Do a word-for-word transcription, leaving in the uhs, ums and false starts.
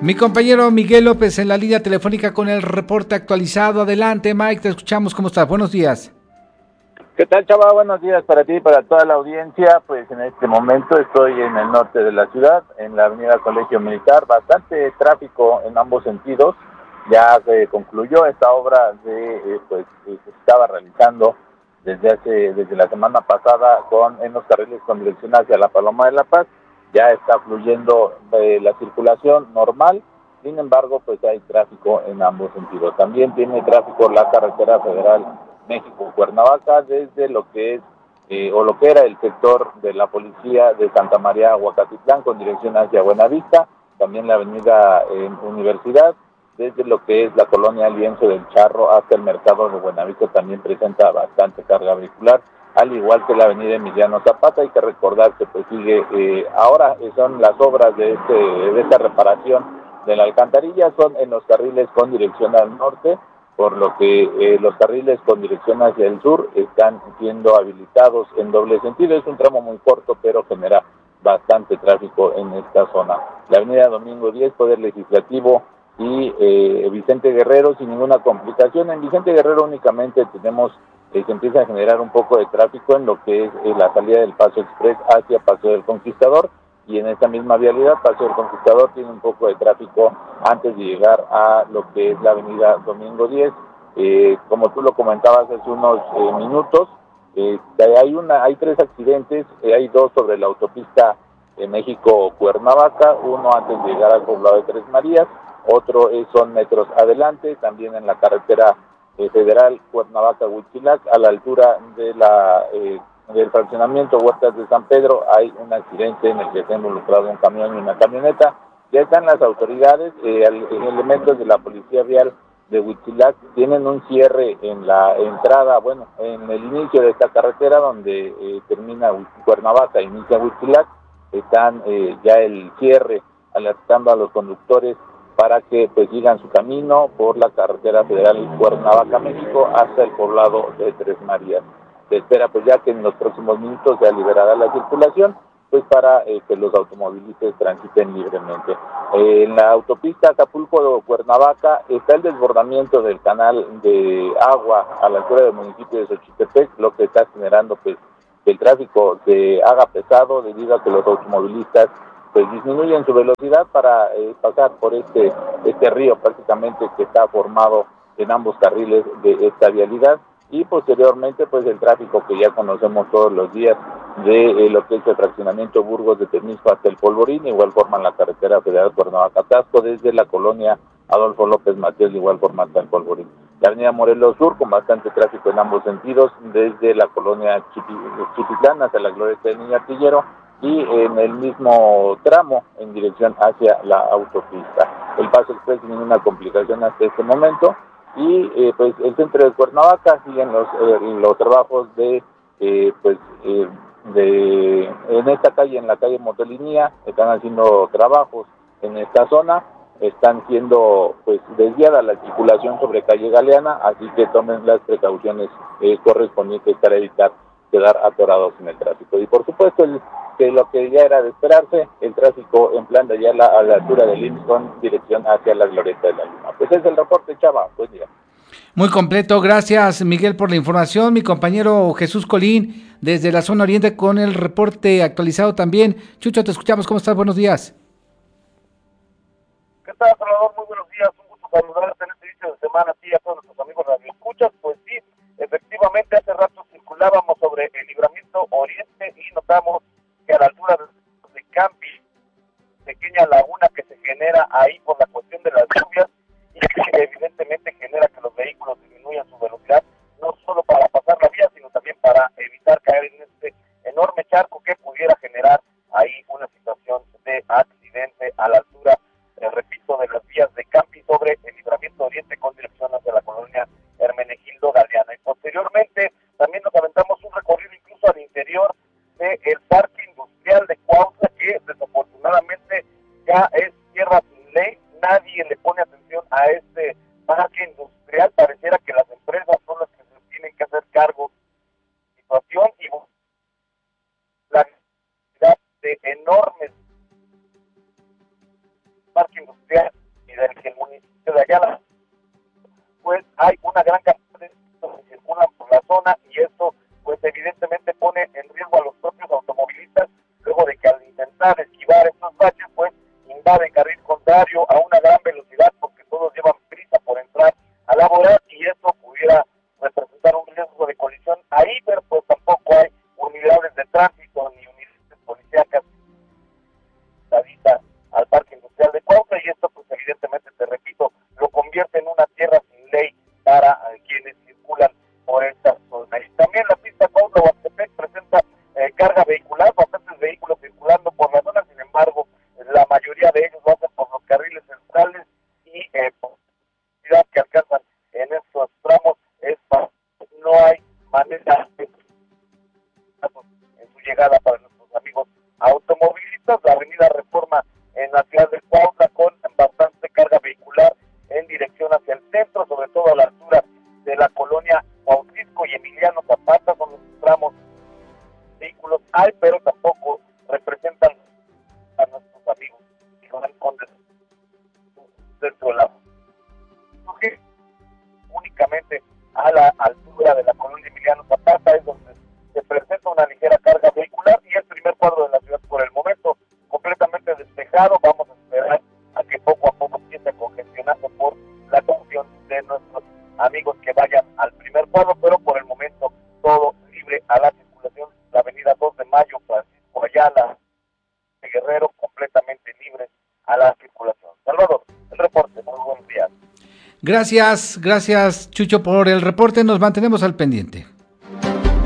Mi compañero Miguel López en la línea telefónica con el reporte actualizado. Adelante, Mike, te escuchamos. ¿Cómo estás? Buenos días. ¿Qué tal, Chava? Buenos días para ti y para toda la audiencia. Pues en este momento estoy en el norte de la ciudad, en la avenida Colegio Militar. Bastante tráfico en ambos sentidos. Ya se concluyó esta obra de, eh, pues, que se estaba realizando desde hace, desde la semana pasada con en los carriles con dirección hacia la Paloma de la Paz. Ya está fluyendo eh, la circulación normal. Sin embargo, pues hay tráfico en ambos sentidos. También tiene tráfico la carretera federal México-Cuernavaca desde lo que es eh, o lo que era el sector de la policía de Santa María Huacatitlán con dirección hacia Buenavista, también la avenida eh, Universidad, desde lo que es la colonia Lienzo del Charro hasta el mercado de Buenavista también presenta bastante carga vehicular, al igual que la avenida Emiliano Zapata. Hay que recordar que pues sigue, eh, ahora son las obras de, este, de esta reparación de la alcantarilla, son en los carriles con dirección al norte, por lo que eh, los carriles con dirección hacia el sur están siendo habilitados en doble sentido. Es un tramo muy corto, pero genera bastante tráfico en esta zona. La avenida Domingo diez, Poder Legislativo y eh, Vicente Guerrero sin ninguna complicación. En Vicente Guerrero únicamente tenemos, eh, se empieza a generar un poco de tráfico en lo que es eh, la salida del Paso Express hacia Paso del Conquistador, y en esta misma vialidad, Paso del Conquistador tiene un poco de tráfico antes de llegar a lo que es la avenida Domingo diez. Eh, como tú lo comentabas hace unos eh, minutos, eh, hay una, hay tres accidentes, eh, hay dos sobre la autopista eh, México-Cuernavaca, uno antes de llegar al poblado de Tres Marías, otro eh, son metros adelante, también en la carretera eh, federal Cuernavaca-Huitzilac, a la altura de la eh, del fraccionamiento Huertas de San Pedro, hay un accidente en el que se ha involucrado un camión y una camioneta. Ya están las autoridades, eh, elementos de la policía vial de Huitzilac tienen un cierre en la entrada, bueno, en el inicio de esta carretera donde eh, termina Cuernavaca, inicia Huitzilac, están eh, ya el cierre alertando a los conductores para que pues sigan su camino por la carretera federal Cuernavaca, México, hasta el poblado de Tres Marías. Se espera pues ya que en los próximos minutos sea liberada la circulación, pues para eh, que los automovilistas transiten libremente. Eh, en la autopista Acapulco-Cuernavaca está el desbordamiento del canal de agua a la altura del municipio de Xochitepec, lo que está generando pues que el tráfico se haga pesado debido a que los automovilistas pues disminuyen su velocidad para eh, pasar por este, este río prácticamente que está formado en ambos carriles de esta vialidad. Y posteriormente pues el tráfico que ya conocemos todos los días de eh, lo que es el fraccionamiento Burgos de Temisco hasta el Polvorín, igual forma en la carretera federal Cuernavaca-Tasco, desde la colonia Adolfo López Mateos, de igual forma hasta el Polvorín. La avenida Morelos Sur con bastante tráfico en ambos sentidos, desde la colonia Chipitlán hasta la Glorieta del Niño Artillero, y en el mismo tramo en dirección hacia la autopista. El Paso Express sin ninguna complicación hasta este momento. Y eh, pues el centro de Cuernavaca siguen los eh, los trabajos de eh, pues eh, de en esta calle, en la calle Motolinía, están haciendo trabajos en esta zona, están siendo pues desviada la circulación sobre calle Galeana, así que tomen las precauciones eh, correspondientes para evitar quedar atorados en el tráfico. Y por supuesto el, que lo que ya era de esperarse, el tráfico en plan de Ayala a la altura de Limson, dirección hacia la Glorieta de la Luna. Pues es el reporte, Chava, pues ya. Muy completo, gracias Miguel por la información. Mi compañero Jesús Colín desde la zona oriente con el reporte actualizado también. Chucho, te escuchamos, ¿cómo estás? Buenos días. ¿Qué tal, Salvador? Muy buenos días, un gusto saludarte en este inicio de semana a ti y a todos nuestros amigos radioescuchas. Pues sí, efectivamente hace rato circulábamos sobre el libramiento oriente y notamos que a la altura de Campi, pequeña laguna que se genera ahí por la cuestión de las lluvias, y que evidentemente genera que los vehículos disminuyan su velocidad, no solo para pasar la vía, sino también para evitar caer en este enorme charco que pudiera generar ahí una situación de accidente a la altura, eh, repito, de las vías de Campi sobre el libramiento oriente con dirección hacia la colonia Hermenegildo Galeana. Y posteriormente también nos aventamos un recorrido incluso al interior del parque industrial de Cuautla, que desafortunadamente ya es tierra sin ley, nadie le pone atención a este parque industrial, pareciera que las empresas son las que se tienen que hacer cargo de la situación y la necesidad de enormes parque industrial Ayala, pues hay una gran cantidad de vehículos que circulan por la zona y esto pues evidentemente pone en riesgo a los propios automovilistas luego de que al intentar esquivar estos baches pues invaden carril contrario a una gran velocidad porque todos llevan prisa por entrar a laborar y esto pudiera representar un riesgo de colisión ahí, pero pues tampoco hay unidades de tránsito ni unidades policíacas al parque industrial de Cuautla y esto pues evidentemente, te repito, lo convierte en una tierra sin ley para uh, quienes circulan por esta zona. Y también la pista Cuautla-Huastepec presenta eh, carga vehicular, bastantes vehículos circulando por la zona, sin embargo, la mayoría de ellos lo hacen por los carriles centrales y eh, por la velocidad que alcanzan en estos tramos es para, no hay manera de, en su llegada para nuestros amigos automovilistas. La avenida Reforma en la ciudad de Cuautla con bastante carga vehicular en dirección hacia el centro, sobre todo a la altura de la colonia Cuautlisco y Emiliano Zapata, son los tramos vehículos hay, pero tampoco representan a nuestros amigos que van con dentro de la únicamente a la altura de la colonia Emiliano Zapata es donde se presenta una ligera carga vehicular y el primer cuadro de la ciudad por el momento completamente despejado. Vamos a esperar a que poco a poco empiece a congestionarse por la confusión de nuestros amigos que vayan al primer cuadro, pero por el momento todo libre a la circulación. La avenida dos de Mayo, Francisco Ayala, Guerrero, completamente libre a la circulación. Salvador, el reporte. Muy buenos días. Gracias, gracias Chucho por el reporte, nos mantenemos al pendiente.